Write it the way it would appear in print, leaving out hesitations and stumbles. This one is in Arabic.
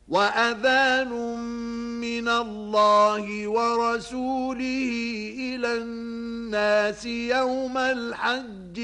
وأذان من الله ورسوله إلى الناس يوم الحج